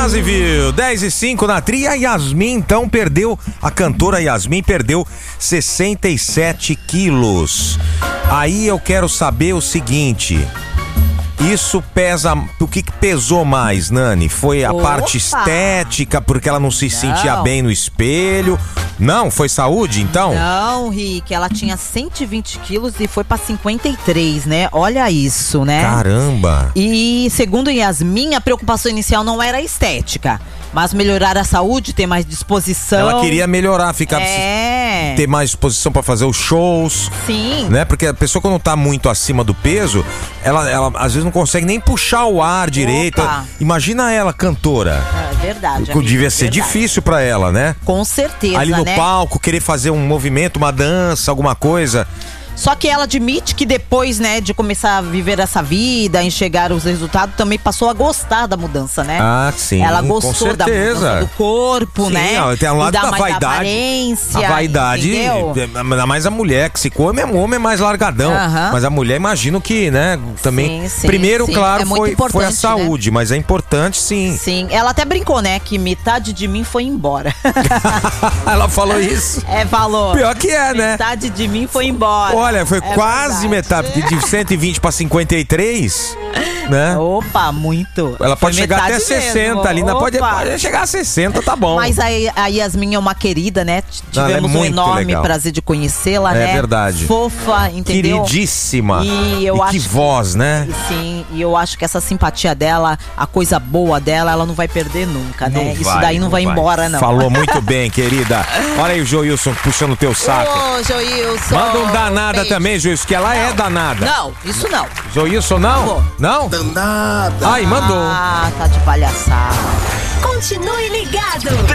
quase viu. 10:05 na Tri. A Yasmin, então, perdeu. A cantora Yasmin perdeu 67 quilos. Aí eu quero saber o seguinte. Isso pesa... O que pesou mais, Nani? Foi a parte estética, porque ela não se sentia bem no espelho? Não? Foi saúde, então? Não, Rick. Ela tinha 120 quilos e foi pra 53, né? Olha isso, né? Caramba! E, segundo Yasmin, a preocupação inicial não era a estética, mas melhorar a saúde, ter mais disposição. Ela queria melhorar, ficar... ter mais disposição pra fazer os shows. Sim. Né? Porque a pessoa, quando tá muito acima do peso, ela às vezes não consegue nem puxar o ar direito. Imagina ela, cantora. É verdade. Devia ser difícil pra ela, né? Com certeza, ali no né? palco, querer fazer um movimento, uma dança, alguma coisa. Só que ela admite que depois, né, de começar a viver essa vida, enxergar os resultados, também passou a gostar da mudança, né? Ah, sim. Ela gostou da mudança do corpo, sim, né? Ó, tem um lado da vaidade. Aparência, a vaidade, entendeu? ainda mais a mulher, que se come, o homem é mais largadão. Mas a mulher, imagino que, né, também. Sim, primeiro, claro, foi a né? saúde, mas é importante, sim. Sim, ela até brincou, né, que metade de mim foi embora. Ela falou isso? Falou. Pior que é, né? Metade de mim foi embora. Olha, foi quase metade, porque de 120 pra 53, né? Opa, muito. Ela pode chegar até 60 mesmo. ali, pode chegar a 60, tá bom. Mas a Yasmin é uma querida, né? Tivemos um enorme prazer de conhecê-la, né? É verdade. Fofa, entendeu? Queridíssima. E que voz, né? Sim, e eu acho que essa simpatia dela, a coisa boa dela, ela não vai perder nunca, né? Isso daí não vai embora, não. Falou muito bem, querida. Olha aí o Joilson puxando o teu saco. Ô, Joilson. Manda um danada também, Joilson, que ela é danada. Não, isso não. Joilson, não? Não? Danada. Ai, mandou. Ah, tá de palhaçada. Continue ligado.